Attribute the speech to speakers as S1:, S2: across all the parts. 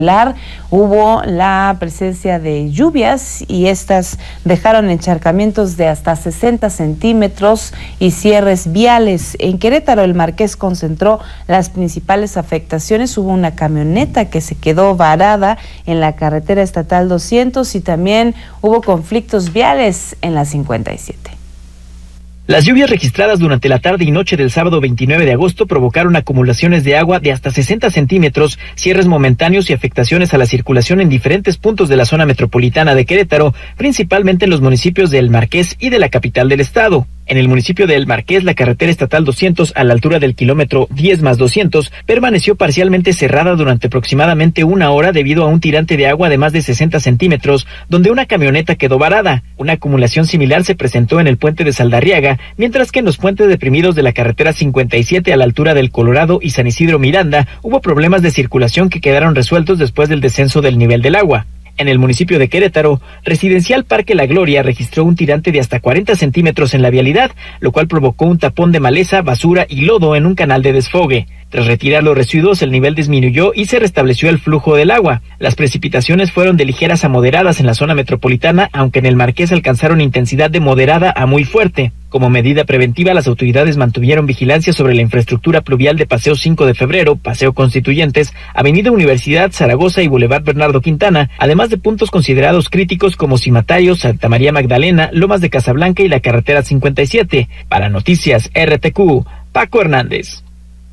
S1: Hubo la presencia de lluvias y estas dejaron encharcamientos de hasta 60 centímetros y cierres viales. En Querétaro, el Marqués concentró las principales afectaciones. Hubo una camioneta que se quedó varada en la carretera estatal 200 y también hubo conflictos viales en la 57.
S2: Las lluvias registradas durante la tarde y noche del sábado 29 de agosto provocaron acumulaciones de agua de hasta 60 centímetros, cierres momentáneos y afectaciones a la circulación en diferentes puntos de la zona metropolitana de Querétaro, principalmente en los municipios de El Marqués y de la capital del estado. En el municipio de El Marqués, la carretera estatal 200 a la altura del kilómetro 10+200 permaneció parcialmente cerrada durante aproximadamente una hora debido a un tirante de agua de más de 60 centímetros, donde una camioneta quedó varada. Una acumulación similar se presentó en el puente de Saldarriaga, mientras que en los puentes deprimidos de la carretera 57 a la altura del Colorado y San Isidro Miranda hubo problemas de circulación que quedaron resueltos después del descenso del nivel del agua. En el municipio de Querétaro, Residencial Parque La Gloria registró un tirante de hasta 40 centímetros en la vialidad, lo cual provocó un tapón de maleza, basura y lodo en un canal de desfogue. Tras retirar los residuos, el nivel disminuyó y se restableció el flujo del agua. Las precipitaciones fueron de ligeras a moderadas en la zona metropolitana, aunque en el Marqués alcanzaron intensidad de moderada a muy fuerte. Como medida preventiva, las autoridades mantuvieron vigilancia sobre la infraestructura pluvial de Paseo 5 de Febrero, Paseo Constituyentes, Avenida Universidad, Zaragoza y Boulevard Bernardo Quintana, además de puntos considerados críticos como Cimatario, Santa María Magdalena, Lomas de Casablanca y la carretera 57. Para Noticias RTQ, Paco Hernández.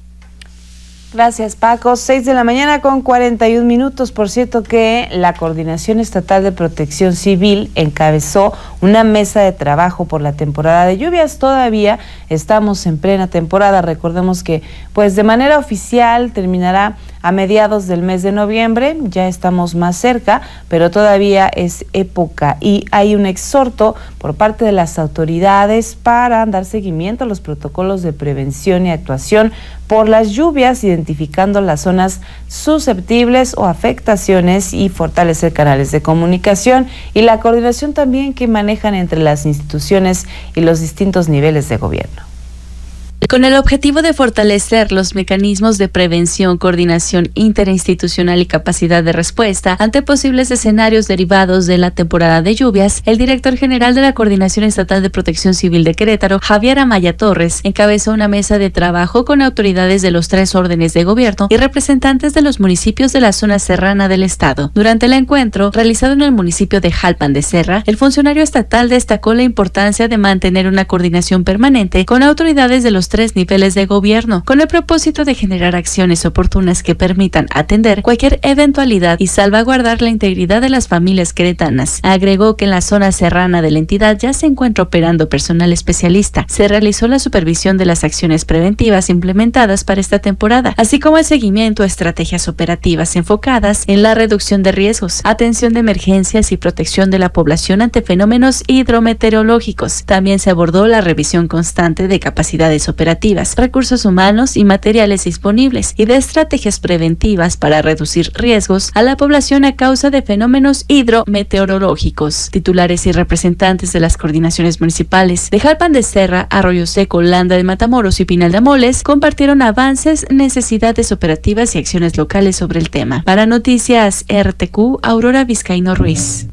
S1: Gracias, Paco. 6:41 a.m. Por cierto que la Coordinación Estatal de Protección Civil encabezó una mesa de trabajo por la temporada de lluvias. Todavía estamos en plena temporada. Recordemos que pues de manera oficial terminará a mediados del mes de noviembre, ya estamos más cerca, pero todavía es época y hay un exhorto por parte de las autoridades para dar seguimiento a los protocolos de prevención y actuación por las lluvias, identificando las zonas susceptibles o afectaciones y fortalecer canales de comunicación y la coordinación también que manejan entre las instituciones y los distintos niveles de gobierno.
S3: Con el objetivo de fortalecer los mecanismos de prevención, coordinación interinstitucional y capacidad de respuesta ante posibles escenarios derivados de la temporada de lluvias, el director general de la Coordinación Estatal de Protección Civil de Querétaro, Javier Amaya Torres, encabezó una mesa de trabajo con autoridades de los 3 órdenes de gobierno y representantes de los municipios de la zona serrana del estado. Durante el encuentro, realizado en el municipio de Jalpan de Serra, el funcionario estatal destacó la importancia de mantener una coordinación permanente con autoridades de los 3 niveles de gobierno, con el propósito de generar acciones oportunas que permitan atender cualquier eventualidad y salvaguardar la integridad de las familias queretanas. Agregó que en la zona serrana de la entidad ya se encuentra operando personal especialista. Se realizó la supervisión de las acciones preventivas implementadas para esta temporada, así como el seguimiento a estrategias operativas enfocadas en la reducción de riesgos, atención de emergencias y protección de la población ante fenómenos hidrometeorológicos. También se abordó la revisión constante de capacidades operativas, recursos humanos y materiales disponibles y de estrategias preventivas para reducir riesgos a la población a causa de fenómenos hidrometeorológicos. Titulares y representantes de las coordinaciones municipales de Jalpan de Serra, Arroyo Seco, Landa de Matamoros y Pinal de Amoles compartieron avances, necesidades operativas y acciones locales sobre el tema. Para Noticias RTQ, Aurora Vizcaíno Ruiz.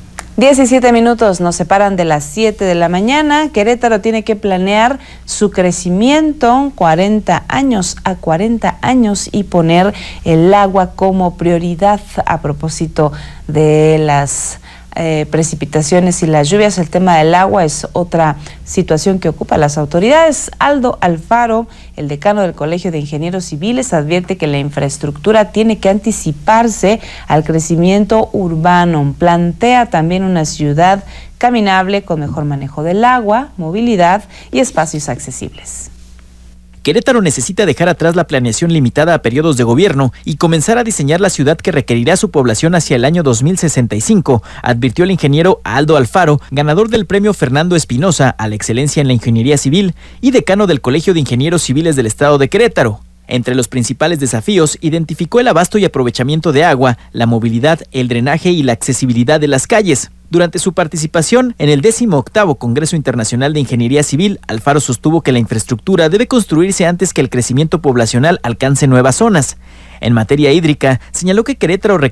S1: 17 minutos nos separan de las 7 de la mañana. Querétaro tiene que planear su crecimiento 40 años a 40 años y poner el agua como prioridad. A propósito de las precipitaciones y las lluvias, el tema del agua es otra situación que ocupa a las autoridades. Aldo Alfaro, el decano del Colegio de Ingenieros Civiles, advierte que la infraestructura tiene que anticiparse al crecimiento urbano. Plantea también una ciudad caminable con mejor manejo del agua, movilidad y espacios accesibles.
S2: Querétaro necesita dejar atrás la planeación limitada a periodos de gobierno y comenzar a diseñar la ciudad que requerirá su población hacia el año 2065, advirtió el ingeniero Aldo Alfaro, ganador del premio Fernando Espinosa a la excelencia en la ingeniería civil y decano del Colegio de Ingenieros Civiles del Estado de Querétaro. Entre los principales desafíos, identificó el abasto y aprovechamiento de agua, la movilidad, el drenaje y la accesibilidad de las calles. Durante su participación en el 18º Congreso Internacional de Ingeniería Civil, Alfaro sostuvo que la infraestructura debe construirse antes que el crecimiento poblacional alcance nuevas zonas. En materia hídrica, señaló que Querétaro